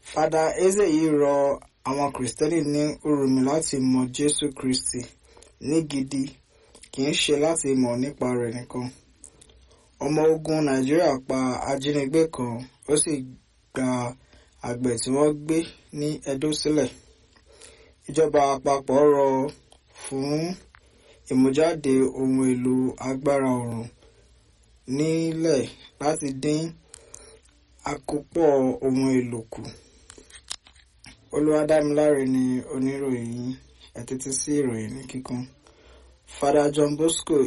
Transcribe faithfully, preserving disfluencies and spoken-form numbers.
Fada Eze yìí rọ àwọn Kìrìsìtẹ́nì ní Uromi láti mọ Jésù Kristi ní gidi, kì í ṣe láti mọ̀ nípa rẹ̀ nìkan. Ọmọ ogun Nàìjíríà pa ajínigbé kan, ó sì gba àgbẹ̀ tí wọ́n gbé ní Edo sílẹ̀. Ìjọba àpapọ̀ rọ fún ìmújáde ohun èlò agbára oòrùn nílẹ̀ láti dín àkópọ̀ ohun èlò kù. Olúwadámiláre ni oníròyìn yìí. Ẹ tẹ́tí sí ìròyìn ní kíkún. Fada John Bosco